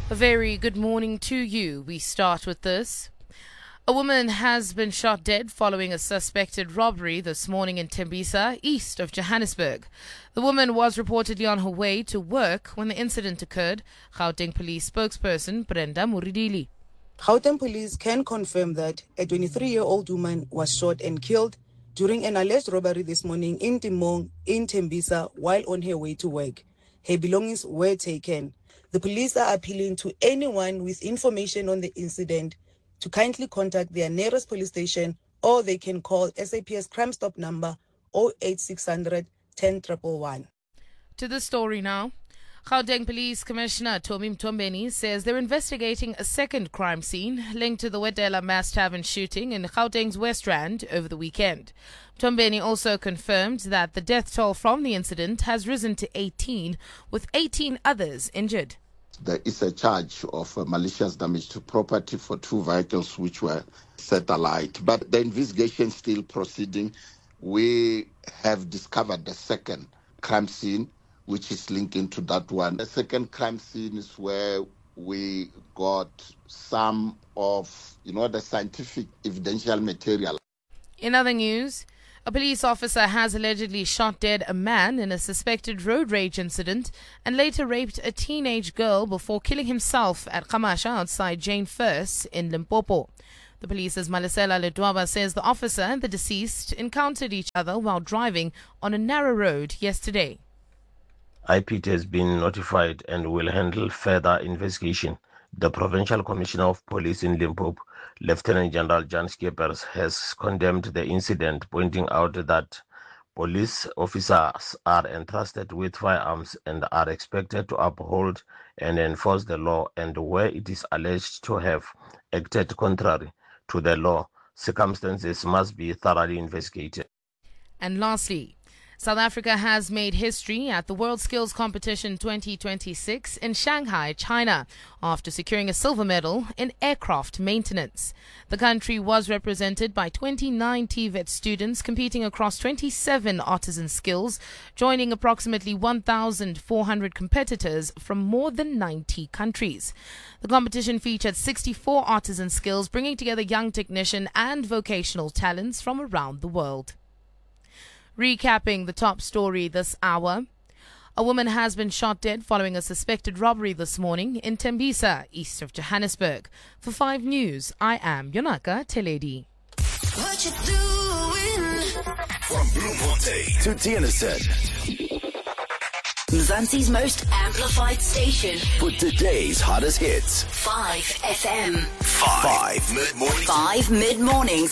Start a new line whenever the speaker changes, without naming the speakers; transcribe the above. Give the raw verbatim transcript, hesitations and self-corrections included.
A very good morning to you. We start with this. A woman has been shot dead following a suspected robbery this morning in Tembisa, east of Johannesburg. The woman was reportedly on her way to work when the incident occurred. Gauteng Police spokesperson Brenda Muridili.
Gauteng Police can confirm that a twenty-three-year-old woman was shot and killed during an alleged robbery this morning in Timong in Tembisa while on her way to work. Her belongings were taken. The police are appealing to anyone with information on the incident to kindly contact their nearest police station, or they can call S A P S Crime Stop number zero eight six hundred, ten one one one.
To the story now. Gauteng Police Commissioner Tomi Mtombeni says they're investigating a second crime scene linked to the Wedela Mass Tavern shooting in Gauteng's West Rand over the weekend. Mtombeni also confirmed that the death toll from the incident has risen to eighteen, with eighteen others injured.
There is a charge of uh, malicious damage to property for two vehicles which were set alight. But the investigation is still proceeding. We have discovered the second crime scene, which is linking to that one. The second crime scene is where we got some of, you know, the scientific evidential material.
In other news, a police officer has allegedly shot dead a man in a suspected road rage incident and later raped a teenage girl before killing himself at Kamasha outside Jane First in Limpopo. The police's Malisela Ledwaba says the officer and the deceased encountered each other while driving on a narrow road yesterday.
I P T has been notified and will handle further investigation. The Provincial Commissioner of Police in Limpopo, Lieutenant General Jan Skeepers, has condemned the incident, pointing out that police officers are entrusted with firearms and are expected to uphold and enforce the law, and where it is alleged to have acted contrary to the law, circumstances must be thoroughly investigated.
And lastly, South Africa has made history at the World Skills Competition twenty twenty-six in Shanghai, China, after securing a silver medal in aircraft maintenance. The country was represented by twenty-nine T V E T students competing across twenty-seven artisan skills, joining approximately one thousand four hundred competitors from more than ninety countries. The competition featured sixty-four artisan skills, bringing together young technician and vocational talents from around the world. Recapping the top story this hour, a woman has been shot dead following a suspected robbery this morning in Tembisa, east of Johannesburg. For five News, I am Yonaka Teledi.
What you doing?
From Blue Monte to Tieniston,
Mzansi's most amplified station
for today's hottest hits.
five F M.
Five, Five mid-morning.
Five mid-mornings.